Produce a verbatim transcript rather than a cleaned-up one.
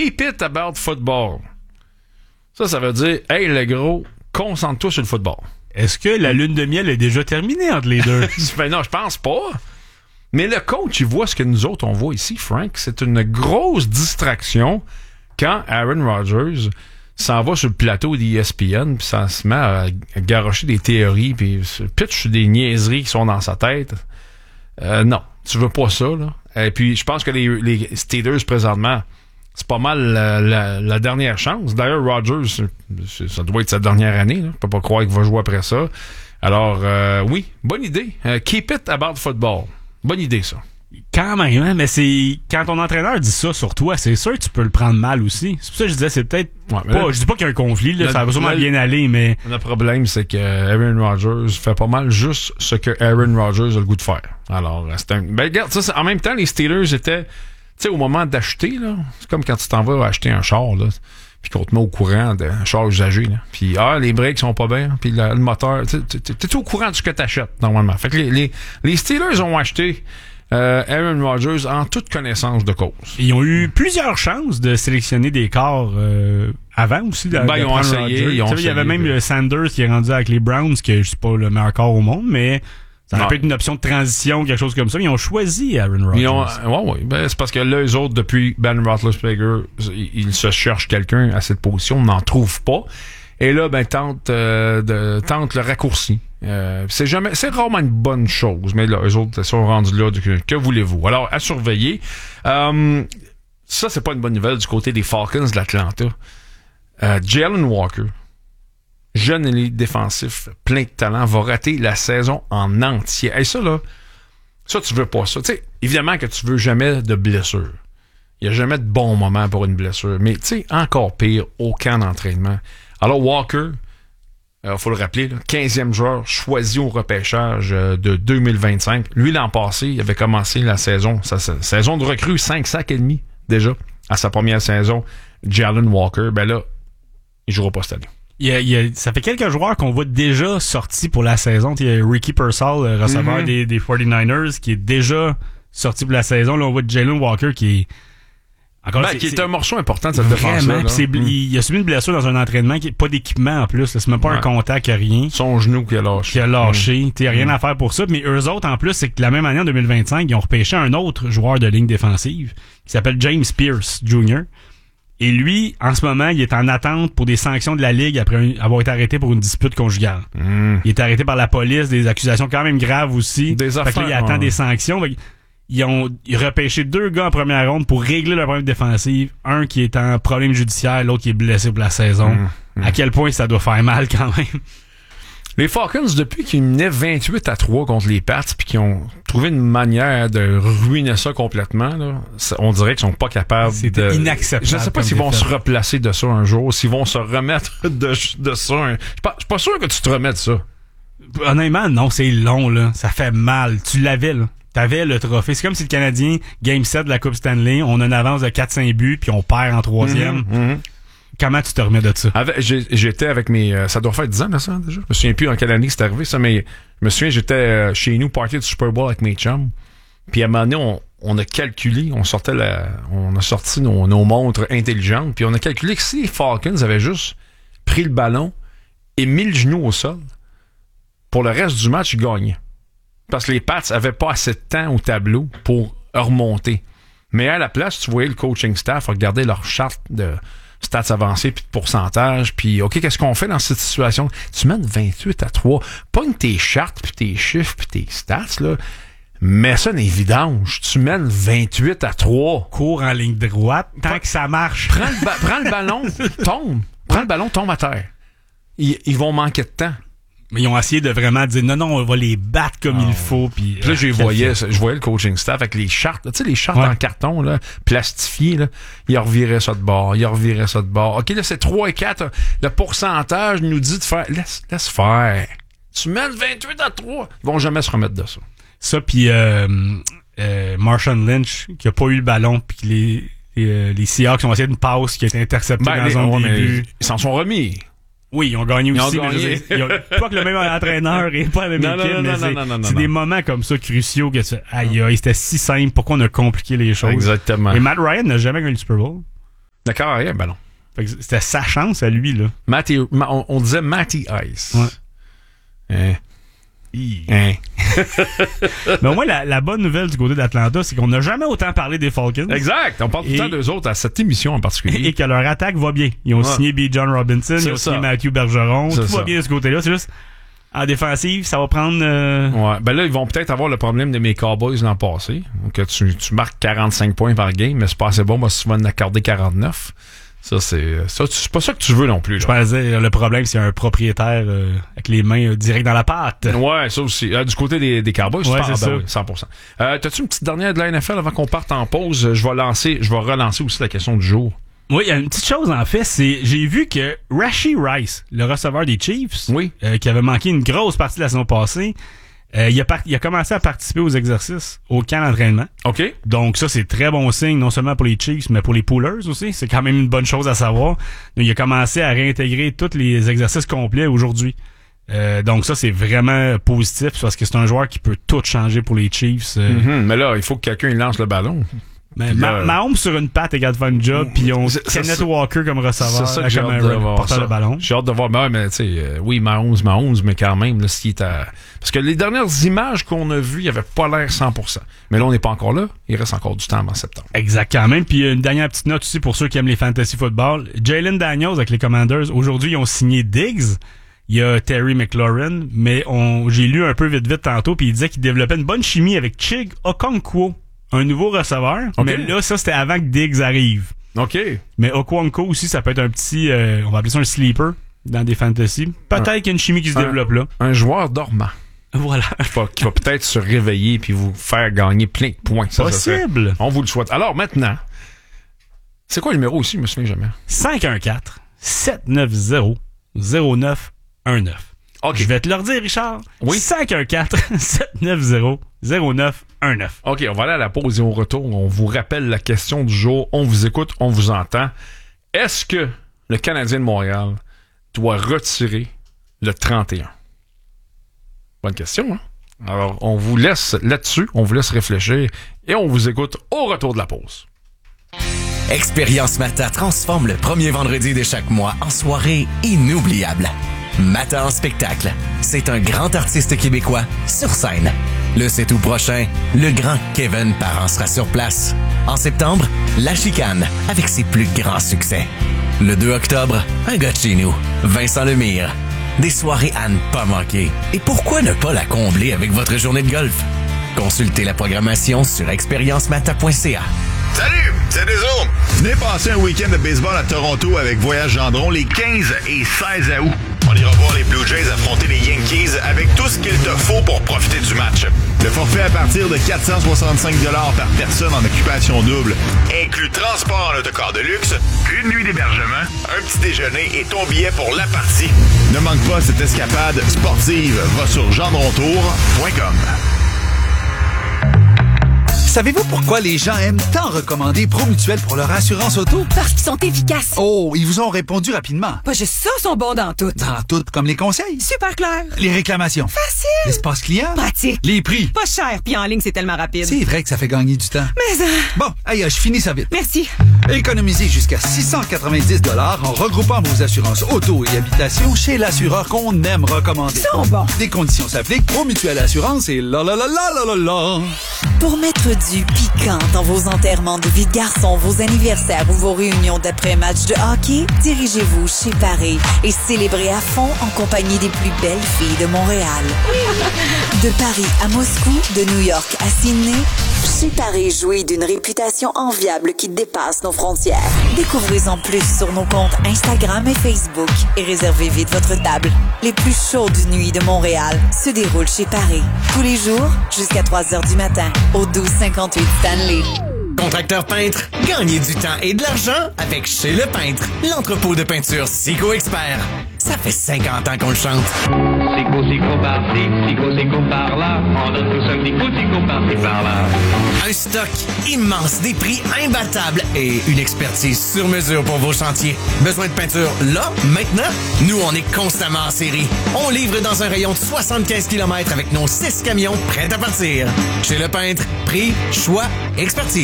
keep it about football. Ça, ça veut dire, hey, le gros, concentre-toi sur le football. Est-ce que la lune de miel est déjà terminée entre les deux? Ben non, je pense pas. Mais le coach, il voit ce que nous autres, on voit ici, Frank. C'est une grosse distraction quand Aaron Rodgers s'en va sur le plateau d'E S P N puis ça se met à garrocher des théories puis se pitch des niaiseries qui sont dans sa tête. Euh, non, tu veux pas ça, là. Et puis, je pense que les, les Steelers, présentement, c'est pas mal la, la, la dernière chance. D'ailleurs, Rodgers, ça doit être sa dernière année. Là. Je peux pas croire qu'il va jouer après ça. Alors, euh, oui, bonne idée. Uh, keep it about football. Bonne idée, ça. Quand même, hein, mais c'est quand ton entraîneur dit ça sur toi, c'est sûr que tu peux le prendre mal aussi. C'est pour ça que je disais, c'est peut-être ouais, pas... Là, je dis pas qu'il y a un conflit, là, là, ça va sûrement là, bien aller, mais... Le problème, c'est que Aaron Rodgers fait pas mal juste ce que Aaron Rodgers a le goût de faire. Alors, c'est un... Ben, regarde, ça, c'est... en même temps, les Steelers étaient... Tu sais, au moment d'acheter, là, c'est comme quand tu t'en vas acheter un char, là, puis qu'on te met au courant d'un char usagé, là. Puis, ah, les breaks sont pas bien, puis le, le moteur... Tu es au courant de ce que t'achètes, normalement. Fait que les, les, les Steelers ont acheté... Euh, Aaron Rodgers en toute connaissance de cause. Ils ont eu plusieurs chances de sélectionner des corps euh, avant aussi. De, ben, de ils ont essayé. Ils ont il y avait essayé, même le Sanders qui est rendu avec les Browns, que c'est pas le meilleur corps au monde, mais ça aurait pu être une option de transition, quelque chose comme ça. Ils ont choisi Aaron Rodgers. Ils ont, ouais, ouais. Ben, c'est parce que là, eux autres, depuis Ben Roethlisberger, ils, ils se cherchent quelqu'un à cette position, on n'en trouve pas. Et là, ben, tente, euh, de, tente le raccourci. Euh, c'est jamais, c'est rarement une bonne chose, mais là, eux autres sont rendus là. Que, que voulez-vous? Alors, à surveiller. Euh, ça, c'est pas une bonne nouvelle du côté des Falcons de l'Atlanta. Euh, Jalen Walker, jeune élite défensif, plein de talent, va rater la saison en entier. Et ça, là, ça, tu veux pas ça. Tu sais, évidemment que tu veux jamais de blessure. Il y a jamais de bon moment pour une blessure. Mais, tu sais, encore pire, aucun d'entraînement. Alors, Walker, il euh, faut le rappeler, là, quinzième joueur choisi au repêchage euh, de deux mille vingt-cinq. Lui, l'an passé, il avait commencé la saison, sa, sa saison de recrue, cinq sacs et demi, déjà, à sa première saison. Jalen Walker, ben là, il jouera pas cette année. Il y a, il y a, ça fait quelques joueurs qu'on voit déjà sortis pour la saison. Il y a Ricky Pearsall, le receveur mm-hmm. des, des forty-niners, qui est déjà sorti pour la saison. Là, on voit Jalen Walker qui est... Encore, ben, c'est, qui est, c'est un morceau important de cette défense-là. C'est, mm. Il a subi une blessure dans un entraînement, qui pas d'équipement en plus. Là, c'est même pas ouais. un contact, rien. Son genou qui a lâché. Qui a lâché. Mm. T'sais, rien mm. à faire pour ça. Mais eux autres, en plus, c'est que la même année, en deux mille vingt-cinq, ils ont repêché un autre joueur de ligne défensive qui s'appelle James Pierce junior Et lui, en ce moment, il est en attente pour des sanctions de la Ligue après un, avoir été arrêté pour une dispute conjugale. Mm. Il est arrêté par la police, des accusations quand même graves aussi. Des affaires. Fait que là, il attend ouais. des sanctions. Ils ont repêché deux gars en première ronde pour régler le problème défensif. Un qui est en problème judiciaire, l'autre qui est blessé pour la saison. Mmh, mmh. À quel point ça doit faire mal quand même. Les Falcons, depuis qu'ils menaient vingt-huit à trois contre les Pats puis qu'ils ont trouvé une manière de ruiner ça complètement, là, on dirait qu'ils sont pas capables c'est de... C'est inacceptable. Je sais pas s'ils vont se replacer de ça un jour, s'ils vont se remettre de, de ça. Un... Je suis pas, pas sûr que tu te remettes de ça. Honnêtement, non, c'est long, là. Ça fait mal. Tu l'avais, là. T'avais le trophée. C'est comme si le Canadien, Game sept de la Coupe Stanley, on a une avance de quatre cinq buts, puis on perd en troisième. Mm-hmm, mm-hmm. Comment tu te remets de ça? Avec, j'ai, j'étais avec mes... Euh, ça doit faire dix ans, là, ça, déjà. Je me souviens plus en quelle année c'est arrivé, ça, mais je me souviens, j'étais euh, chez nous, party du Super Bowl avec mes chums. Puis à un moment donné, on, on a calculé, on sortait la... On a sorti nos, nos montres intelligentes, puis on a calculé que si les Falcons avaient juste pris le ballon et mis le genou au sol, pour le reste du match, ils gagnaient. Parce que les Pats avaient pas assez de temps au tableau pour remonter. Mais à la place, tu voyais le coaching staff regarder leur charte de stats avancées puis de pourcentage. Puis, OK, qu'est-ce qu'on fait dans cette situation? Tu mènes vingt-huit à trois. Pogne tes chartes puis tes chiffres puis tes stats, là. Mets ça dans les vidanges. Tu mènes vingt-huit à trois. Cours en ligne droite tant Prends, que ça marche. Prends le, ba- prends le ballon, tombe. Prends le ballon, tombe à terre. Ils, ils vont manquer de temps. Mais ils ont essayé de vraiment dire non, non, on va les battre comme oh. il faut. Puis, puis là, je voyais, je voyais le coaching staff avec les chartes, tu sais, les chartes ouais. en carton, là, plastifiées, là. Ils reviraient ça de bord, ils reviraient ça de bord. OK, là, c'est trois et quatre. Le pourcentage nous dit de faire, laisse, laisse faire. Tu mènes vingt-huit à trois. Ils vont jamais se remettre de ça. Ça, puis euh, euh, Marshawn Lynch, qui a pas eu le ballon, puis les, les, les Seahawks ont essayé une passe qui a été interceptée ben, dans les, un ouais, début. Ils s'en sont remis. Oui, ils ont gagné ils aussi. Ont gagné. Mais ils ont, pas que le même entraîneur et pas la même non, équipe, non, non, mais non, c'est, non, non, non, c'est non. des moments comme ça cruciaux que tu aïe, aïe, c'était si simple. Pourquoi on a compliqué les choses? Exactement. Et Matt Ryan n'a jamais gagné le Super Bowl. D'accord, rien, ben non. Fait que c'était sa chance à lui, là. Matty, on, on disait Matty Ice. Ouais. Hein. Hein. Mais au moins, la, la bonne nouvelle du côté d'Atlanta, c'est qu'on n'a jamais autant parlé des Falcons. Exact. On parle tout le temps d'eux autres à cette émission en particulier. Et que leur attaque va bien. Ils ont ouais. signé B. John Robinson, c'est ils ont ça. signé Matthew Bergeron. C'est tout ça. va bien de ce côté-là. C'est juste, en défensive, ça va prendre... Euh... Ouais. Ben là, ils vont peut-être avoir le problème de mes Cowboys l'an passé. Que tu, tu marques quarante-cinq points par game, mais c'est pas assez bon. Moi, si tu vas en accorder quarante-neuf... Ça, c'est ça, c'est pas ça que tu veux non plus. Là. Je pensais, le problème, c'est un propriétaire euh, avec les mains euh, direct dans la pâte. Ouais, ça aussi. Euh, du côté des, des Cowboys, ouais, c'est ça. Ben oui, cent pour cent. Euh, t'as-tu une petite dernière de la N F L avant qu'on parte en pause? Je vais lancer, je vais relancer aussi la question du jour. Oui, il y a une petite chose, en fait, c'est j'ai vu que Rashee Rice, le receveur des Chiefs, oui. euh, qui avait manqué une grosse partie de la saison passée, Euh, il, a part... il a commencé à participer aux exercices au camp d'entraînement. OK. Donc ça, c'est très bon signe, non seulement pour les Chiefs, mais pour les Poolers aussi. C'est quand même une bonne chose à savoir. Donc, il a commencé à réintégrer tous les exercices complets aujourd'hui. Euh, donc ça, c'est vraiment positif parce que c'est un joueur qui peut tout changer pour les Chiefs. Euh... Mm-hmm. Mais là, il faut que quelqu'un il lance le ballon. Mais Ma- là... Mahomes sur une patte égale de faire une job, puis on Kenneth Walker comme receveur, c'est ça que comme j'ai hâte de voir porteur ça. de ballon. J'ai hâte de voir. Ben, mais tu sais, euh, oui, Mahomes, Mahomes, mais quand même, là, ce qui est à... Parce que les dernières images qu'on a vues, il avait pas l'air cent pour cent. Mais là, on n'est pas encore là. Il reste encore du temps avant septembre. Exact, quand même. Puis une dernière petite note aussi pour ceux qui aiment les fantasy football. Jalen Daniels avec les Commanders. Aujourd'hui, ils ont signé Diggs. Il y a Terry McLaurin. Mais on, j'ai lu un peu vite vite tantôt, puis il disait qu'il développait une bonne chimie avec Chig Okonkwo, un nouveau receveur. Okay. Mais là, ça, c'était avant que Diggs arrive. OK. Mais Okonkwo aussi, ça peut être un petit... Euh, on va appeler ça un sleeper dans des fantasy. Peut-être un, qu'il y a une chimie qui se un, développe là. Un joueur dormant. Voilà. Qui va, qui va peut-être se réveiller puis vous faire gagner plein de points. Ça, possible. Ça on vous le souhaite. Alors maintenant, c'est quoi le numéro aussi? Je me souviens jamais. cinq un quatre sept neuf zéro zéro neuf un neuf. OK. Je vais te le redire, Richard. Oui. cinq un quatre sept neuf zéro zéro neuf un neuf. OK, on va aller à la pause et au retour, on vous rappelle la question du jour. On vous écoute, on vous entend. Est-ce que le Canadien de Montréal doit retirer le trente et un? Bonne question, hein? Alors, on vous laisse là-dessus, on vous laisse réfléchir et on vous écoute au retour de la pause. Expérience Mata transforme le premier vendredi de chaque mois en soirée inoubliable. Mata en spectacle. C'est un grand artiste québécois sur scène. Le sept août prochain, le grand Kevin Parent sera sur place. En septembre, La Chicane avec ses plus grands succès. Le deux octobre, un gars de chez nous, Vincent Lemire. Des soirées à ne pas manquer. Et pourquoi ne pas la combler avec votre journée de golf? Consultez la programmation sur expérience mata point c a. Salut, c'est Deso. Venez passer un week-end de baseball à Toronto avec Voyage Gendron les quinze et seize août. On ira voir les Blue Jays affronter les Yankees avec tout ce qu'il te faut pour profiter du match. Le forfait à partir de quatre cent soixante-cinq dollars par personne en occupation double inclut transport en autocar de luxe, une nuit d'hébergement, un petit déjeuner et ton billet pour la partie. Ne manque pas cette escapade sportive. Va sur gendrontour point com. Savez-vous pourquoi les gens aiment tant recommander Promutuel pour leur assurance auto? Parce qu'ils sont efficaces. Oh, ils vous ont répondu rapidement. Pas juste ça, ils sont bons dans tout. Dans tout, comme les conseils. Super clair. Les réclamations. Facile. L'espace client. Pratique. Les prix. Pas cher, puis en ligne, c'est tellement rapide. C'est vrai que ça fait gagner du temps. Mais euh... Bon, aïe, je finis ça vite. Merci. Économisez jusqu'à six cent quatre-vingt-dix dollars en regroupant vos assurances auto et habitation chez l'assureur qu'on aime recommander. Ils sont bons. Des conditions s'appliquent. Promutuel Assurance et la la la la la la la. Pour mettre du piquant dans vos enterrements de vie de garçon, vos anniversaires ou vos réunions d'après-match de hockey, dirigez-vous chez Paris et célébrez à fond en compagnie des plus belles filles de Montréal. De Paris à Moscou, de New York à Sydney, chez Paris jouit d'une réputation enviable qui dépasse nos frontières. Découvrez-en plus sur nos comptes Instagram et Facebook et réservez vite votre table. Les plus chaudes nuits de Montréal se déroulent chez Paris. Tous les jours, jusqu'à trois heures du matin, au douze cinquante-huit Stanley. Contracteur peintre, gagnez du temps et de l'argent avec Chez Le Peintre, l'entrepôt de peinture Sico Expert. Ça fait cinquante ans qu'on le chante. Sico, Sico par-ci, Sico, Sico par-là. On donne tout ça, Sico, Sico par-ci, par-là. Un stock immense, des prix imbattables et une expertise sur mesure pour vos chantiers. Besoin de peinture là, maintenant? Nous, on est constamment en série. On livre dans un rayon de soixante-quinze kilomètres avec nos six camions prêts à partir. Chez Le Peintre, prix, choix, expertise.